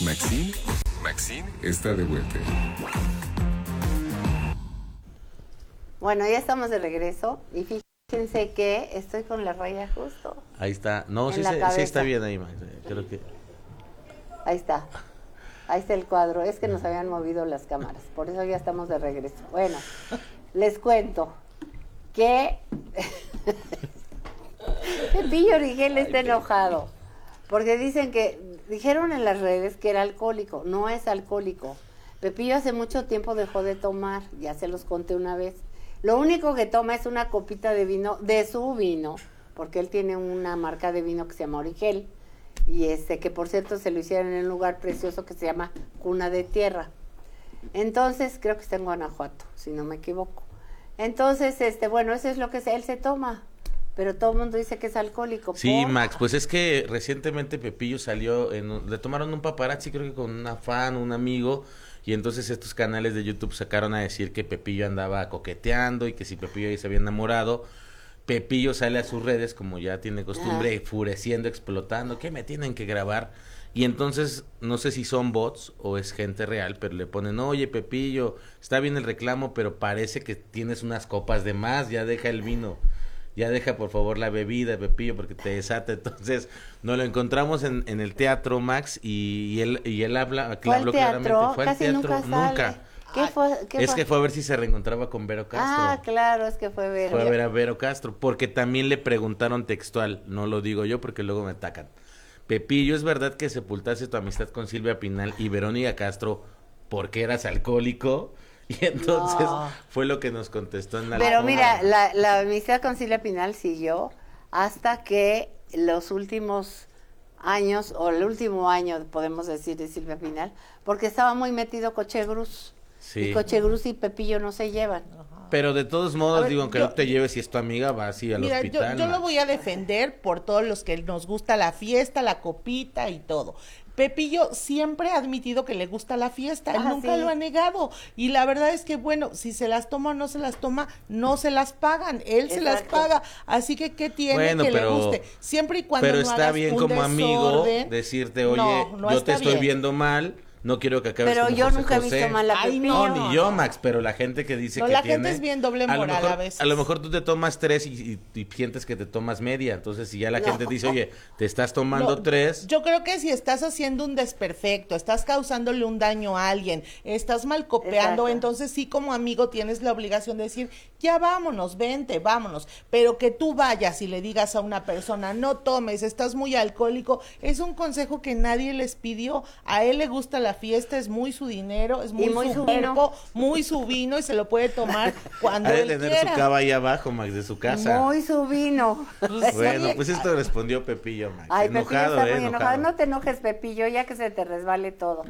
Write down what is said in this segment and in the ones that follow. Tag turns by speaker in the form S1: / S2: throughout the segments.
S1: Maxine está de vuelta.
S2: Bueno, ya estamos de regreso y fíjense que estoy con la raya justo.
S3: Ahí está. No, sí está bien ahí, Max. Creo que...
S2: Ahí está. Ahí está el cuadro. Es que nos habían movido las cámaras. Por eso ya estamos de regreso. Bueno, les cuento que Pepillo Origel está enojado. Porque dijeron en las redes que era alcohólico. No es alcohólico. Pepillo hace mucho tiempo dejó de tomar. Ya se los conté una vez. Lo único que toma es una copita de vino, de su vino, porque él tiene una marca de vino que se llama Origel, y que por cierto se lo hicieron en un lugar precioso que se llama Cuna de Tierra. Entonces, creo que está en Guanajuato, si no me equivoco. Entonces, bueno, eso es lo que él se toma, pero todo el mundo dice que es alcohólico.
S3: Sí, Max, pues es que recientemente Pepillo salió, le tomaron un paparazzi, creo que con una fan, un amigo, y entonces estos canales de YouTube sacaron a decir que Pepillo andaba coqueteando y que si Pepillo ahí se había enamorado. Pepillo sale a sus redes, como ya tiene costumbre, enfureciendo, explotando, que me tienen que grabar. Y entonces, no sé si son bots o es gente real, pero le ponen, oye Pepillo, está bien el reclamo, pero parece que tienes unas copas de más, ya deja el vino. Ya deja por favor la bebida, Pepillo, porque te desata. Entonces nos lo encontramos en el teatro, Max, y él habló claramente. Fue al teatro, nunca. Que fue a ver si se reencontraba con Vero Castro.
S2: Ah, claro, es que fue Vero.
S3: Fue a ver a Vero Castro, porque también le preguntaron textual, no lo digo yo porque luego me atacan. Pepillo, ¿es verdad que sepultaste tu amistad con Silvia Pinal y Verónica Castro porque eras alcohólico? Y entonces fue lo que nos contestó en la...
S2: Pero mira, la amistad con Silvia Pinal siguió hasta que los últimos años, o el último año, podemos decir, de Silvia Pinal, porque estaba muy metido Cochegruz. Sí. Y Cochegruz y Pepillo no se llevan.
S3: Pero de todos modos, digo, aunque no te lleves, si es tu amiga, va así al hospital.
S4: Yo lo voy a defender por todos los que nos gusta la fiesta, la copita y todo. Pepillo siempre ha admitido que le gusta la fiesta, él nunca lo ha negado, y la verdad es que bueno, si se las toma o no se las toma, no se las pagan, él se las paga, así que ¿qué tiene que le guste? Siempre y cuando
S3: pero
S4: no
S3: está
S4: hagas
S3: bien
S4: un
S3: como
S4: desorden,
S3: amigo decirte, oye, yo te estoy viendo mal, no quiero que acabes
S2: pero
S3: como
S2: yo
S3: José
S2: nunca
S3: José.
S2: he visto mal a Pepillo.
S3: No, ni yo, Max, pero la gente que dice que
S4: la
S3: tiene...
S4: gente es bien doble moral a veces.
S3: A lo mejor tú te tomas 3 y sientes que te tomas media, entonces si ya la gente dice, oye, te estás tomando 3...
S4: Yo creo que si estás haciendo un desperfecto, estás causándole un daño a alguien, estás mal copiando, entonces sí como amigo tienes la obligación de decir, ya vámonos, vente, vámonos, pero que tú vayas y le digas a una persona, no tomes, estás muy alcohólico, es un consejo que nadie les pidió, a él le gusta la fiesta, es muy su dinero, es muy su cuerpo, muy su vino y se lo puede tomar cuando él quiera.
S3: Debe tener su cava ahí abajo, Max, de su casa.
S2: Muy su vino.
S3: Bueno, pues esto respondió Pepillo, Max.
S2: Ay, enojado, Pepillo está muy enojado. No te enojes, Pepillo, ya que se te resbale todo.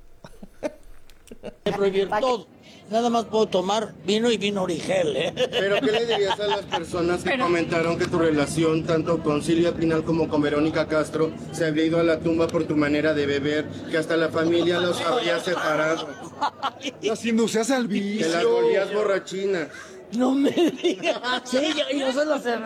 S5: Prohibir todo. Nada más puedo tomar vino y vino Origel, ¿eh?
S6: Pero ¿qué le dirías a las personas que comentaron que tu relación, tanto con Silvia Pinal como con Verónica Castro, se habría ido a la tumba por tu manera de beber, que hasta la familia los habría separado?
S7: Las inducías al vicio.
S6: Que las volvías borrachinas.
S5: No me digas. Sí, yo se lo sé.